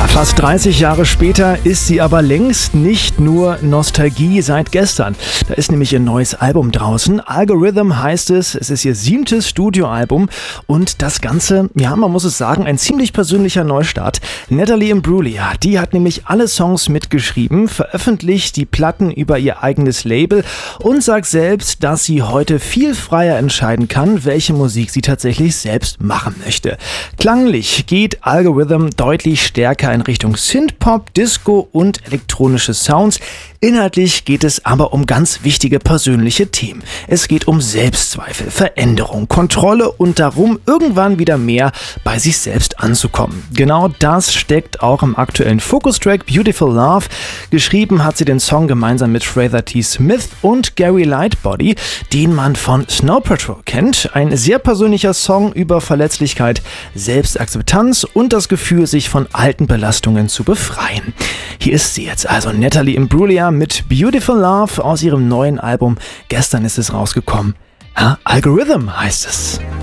Fast 30 Jahre später ist sie aber längst nicht nur Nostalgie seit gestern. Da ist nämlich ihr neues Album draußen. Algorithm heißt es. Es ist ihr 7. Studioalbum und das Ganze, ja, man muss es sagen, ein ziemlich persönlicher Neustart. Natalie Imbruglia, die hat nämlich alle Songs mitgeschrieben, veröffentlicht die Platten über ihr eigenes Label und sagt selbst, dass sie heute viel freier entscheiden kann, welche Musik sie tatsächlich selbst machen möchte. Klanglich geht Algorithm deutlich stärker in Richtung Synthpop, Disco und elektronische Sounds. Inhaltlich geht es aber um ganz wichtige persönliche Themen. Es geht um Selbstzweifel, Veränderung, Kontrolle und darum, irgendwann wieder mehr bei sich selbst anzukommen. Genau das steckt auch im aktuellen Focus-Track Beautiful Love. Geschrieben hat sie den Song gemeinsam mit Fraser T. Smith und Gary Lightbody, den man von Snow Patrol kennt. Ein sehr persönlicher Song über Verletzlichkeit, Selbstakzeptanz und das Gefühl, sich von alten Belastungen zu befreien. Hier ist sie jetzt, also Natalie Imbruglia mit Beautiful Love aus ihrem neuen Album. Gestern ist es rausgekommen. Algorithm heißt es.